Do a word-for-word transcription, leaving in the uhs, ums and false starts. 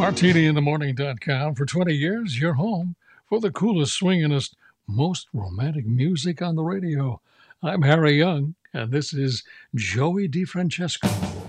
martini in the morning dot com. For twenty years, your home for the coolest, swingingest, most romantic music on the radio. I'm Harry Young, and this is Joey DeFrancesco.